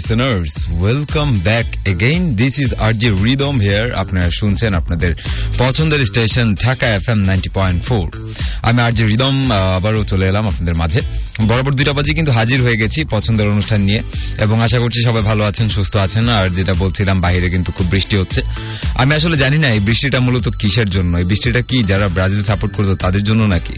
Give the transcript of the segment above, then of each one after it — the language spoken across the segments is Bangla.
listeners, welcome back again. This is RJ Rhythm here. আপনারা শুনছেন আপনাদের পছন্দের স্টেশন ঢাকা FM 90.4. আমি RJ Rhythm আবারও চলে এলাম আপনাদের মাঝে। বরাবর 2টা বাজে কিন্তু হাজির হয়ে গেছি পছন্দের অনুষ্ঠান নিয়ে এবং আশা করছি সবাই ভালো আছেন, সুস্থ আছেন। আর যেটা বলছিলাম, বাইরে কিন্তু খুব বৃষ্টি হচ্ছে। আমি আসলে জানি না এই বৃষ্টিটা মূলত কিসের জন্য। এই বৃষ্টিটা কি যারা ব্রাজিল সাপোর্ট করতো তাদের জন্য নাকি?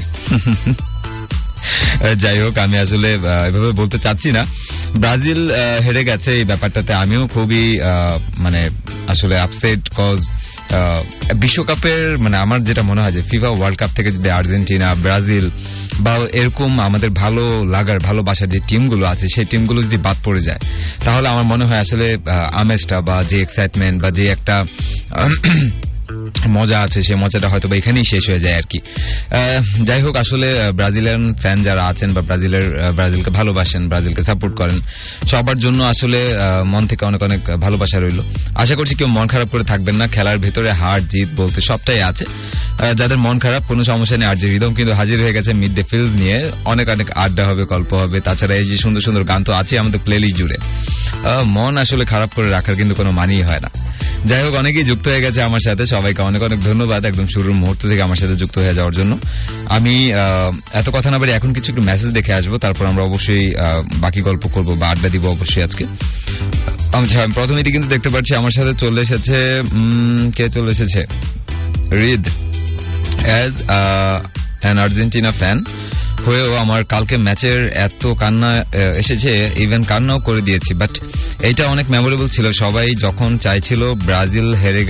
যাই হোক, আমি আসলে এভাবে বলতে চাচ্ছি না। ব্রাজিল হেরে গেছে, এই ব্যাপারটাতে আমিও খুবই আসলে আপসেট। কজ বিশ্বকাপের আমার যেটা মনে হয় যে ফিফা ওয়ার্ল্ড কাপ থেকে যদি আর্জেন্টিনা, ব্রাজিল বা এরকম আমাদের ভালো লাগার ভালোবাসার যে টিমগুলো আছে সেই টিমগুলো যদি বাদ পড়ে যায়, তাহলে আমার মনে হয় আসলে আমেজটা বা যে এক্সাইটমেন্ট বা যে একটা মজা আছে সেই মজাটা হয়তো বা এখানেই শেষ হয়ে যায় আর কি। যাই হোক, আসলে ব্রাজিলিয়ান ফ্যান যারা আছেন বা ব্রাজিলকে ভালোবাসেন, ব্রাজিলকে সাপোর্ট করেন, সবার জন্য আসলে মন থেকে অনেক অনেক ভালোবাসা রইল। আশা করছি কেউ মন খারাপ করে থাকবেন না। খেলার ভেতরে হার জিত বলতে সবটাই আছে। যাদের মন খারাপ, কোনো সমস্যা নেই, RJ Rhythm কিন্তু হাজির হয়ে গেছে মিড ডে ফিল্ড নিয়ে। অনেক অনেক আড্ডা হবে, গল্প হবে, তাছাড়া এই যে সুন্দর সুন্দর গান তো আছে আমাদের প্লেলিস্ট জুড়ে। মন আসলে খারাপ করে রাখার কিন্তু কোনো মানেই হয় না। যাই হোক, অনেকেই যুক্ত হয়ে গেছে আমার সাথে, সবাইকে অনেক অনেক ধন্যবাদ একদম শুরুর মুহূর্ত থেকে আমার সাথে যুক্ত হয়ে যাওয়ার জন্য। আমি এত কথা না বলে এখন কিছু একটু মেসেজ দেখে আসবো, তারপর আমরা অবশ্যই বাকি গল্প করবো বা আড্ডা দিব অবশ্যই আজকে। প্রথমেই কিন্তু দেখতে পাচ্ছি আমার সাথে চলে এসেছে, কে চলে এসেছে? রিদ। অ্যাজ অ্যান আর্জেন্টিনা ফ্যান হয়েও আমার কালকে ম্যাচের এত কান্না এসেছে, ইভেন কান্নাও করে দিয়েছি। বাট এইটা অনেক মেমোরেবল ছিল। সবাই যখন চাইছিল ব্রাজিল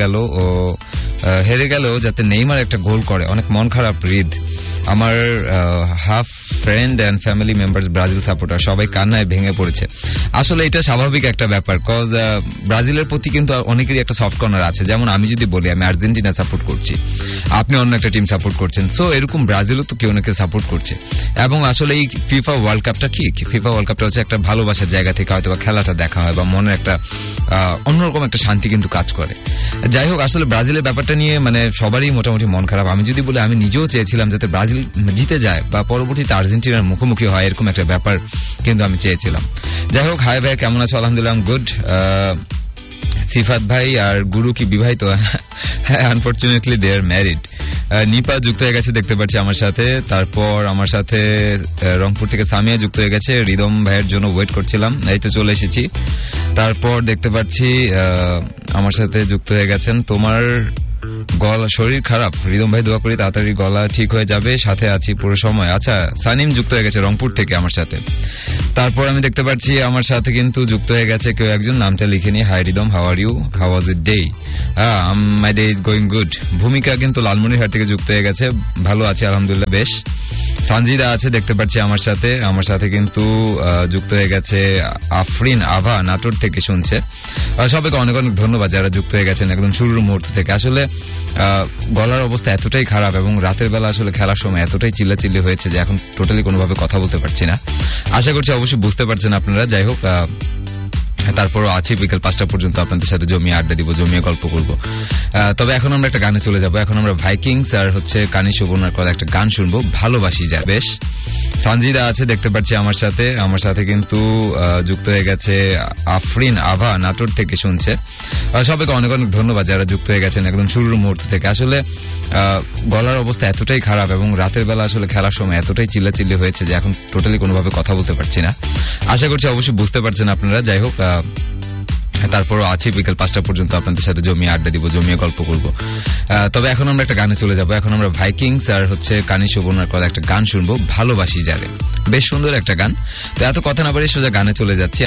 হেরে গেল যাতে নেইমার একটা গোল করে, অনেক মন খারাপ। রিদ, আমার half friend and family members Brazil supporter, সবাই কান্নায় ভেঙে পড়েছে। আসলে এটা স্বাভাবিক একটা ব্যাপার, কজ ব্রাজিলের প্রতি কিন্তু অনেকেরই একটা সফট কর্নার আছে। যেমন আমি যদি বলি আমি আর্জেন্টিনা সাপোর্ট করছি, আপনি অন্য একটা টিম সাপোর্ট করছেন, সো এরকম ব্রাজিলও তো কেউ না কেউ সাপোর্ট করছে। এবং আসলে এই ফিফা ওয়ার্ল্ড কাপটা কি, ফিফা ওয়ার্ল্ড কাপটা হচ্ছে একটা ভালোবাসার জায়গা থেকে হয়তো বা খেলাটা দেখা হয় বা মনে একটা অন্যরকম একটা শান্তি কিন্তু কাজ করে। যাই হোক, আসলে ব্রাজিলের ব্যাপারটা নিয়ে সবারই মোটামুটি মন খারাপ। আমি যদি বলি, আমি নিজেও চেয়েছিলাম যাতে ব্রাজিল জিতে যায় বা পরবর্তীতে আর্জেন্টিনার মুখোমুখি হয়, এরকম একটা ব্যাপার কিন্তু আমি চেয়েছিলাম। যাই হোক, হাই ভাই, কেমন আছো? আলহামদুলিল্লাহ, গুড। সিফাত ভাই আর গুরু কি বিবাহিত? হ্যাঁ, আনফরচুনেটলি দে আর ম্যারিড। নিপা যুক্ত হয়ে গেছে দেখতে পাচ্ছি আমার সাথে। তারপর আমার সাথে রংপুর থেকে সামিয়া যুক্ত হয়ে গেছে। রিদম ভাইয়ের জন্য ওয়েট করছিলাম, এই তো চলে এসেছি। তারপর দেখতে পাচ্ছি আমার সাথে যুক্ত হয়ে গেছেন, তোমার গলা শরীর খারাপ, রিদম ভাই দোয়া করি তাড়াতাড়ি গলা ঠিক হয়ে যাবে, সাথে আছি পুরো সময়। আচ্ছা, সানিম যুক্ত হয়ে গেছে রংপুর থেকে আমার সাথে। তারপর আমি দেখতে পাচ্ছি আমার সাথে কিন্তু যুক্ত হয়ে গেছে কেউ একজন, নামটা লিখে নি। High rhythm, how are you, how was eat day? My day is going good. ভূমিকা কিন্তু লালমনিরহাট থেকে যুক্ত হয়ে গেছে, ভালো আছে আলহামদুলিল্লাহ, বেশ। সানজিদা আছে দেখতে পাচ্ছি আমার সাথে কিন্তু যুক্ত হয়ে গেছে আফরিন আভা, নাটোর থেকে শুনছে। সবাইকে অনেক অনেক ধন্যবাদ যারা যুক্ত হয়ে গেছেন একদম শুরুর মুহূর্ত থেকে। আসলে গলার অবস্থা এতটাই খারাপ এবং রাতের বেলা আসলে খেলার সময় এতটাই চিল্লাচিল্লি হয়েছে যে এখন টোটালি কোনোভাবে কথা বলতে পারছি না। আশা করছি অবশ্যই বুঝতে পারছেন আপনারা। যাই হোক, তারপরও আছি বিকেল 5টা পর্যন্ত আপনাদের সাথে জমিয়ে আড্ডা দিব, জমিয়ে গল্প করব। তবে এখন আমরা একটা গানে চলে যাব। এখন আমরা ভাইকিংস আর কানি সুবর্ণার করা একটা গান শুনবো, ভালোবাসি যা। বেশ, সঞ্জিদা আছে দেখতে পাচ্ছি আমার সাথে কিন্তু যুক্ত হয়ে গেছে আফরিন আভা, নাটোর থেকে শুনছে। সবাইকে অনেক অনেক ধন্যবাদ যারা যুক্ত হয়ে গেছেন একদম শুরুর মুহূর্ত থেকে। আসলে গলার অবস্থা এতটাই খারাপ এবং রাতের বেলা আসলে খেলার সময় এতটাই চিল্লাচিল্লি হয়েছে যে এখন টোটালি কোনোভাবে কথা বলতে পারছি না। আশা করছি অবশ্যই বুঝতে পারছেন আপনারা। যাই হোক, তারপরও আছি বিকেল 5টা পর্যন্ত আপনাদের সাথে জমিয়ে আড্ডা দিব, জমিয়ে গল্প করব। তবে এখন আমরা একটা গানে চলে যাব। এখন আমরা ভাইকিংস আর কানি সুবর্ণার করা একটা গান শুনবো, ভালোবাসি যারে। বেশ সুন্দর একটা গান। তো এত কথা না বাড়িয়ে সোজা গানে চলে যাচ্ছি।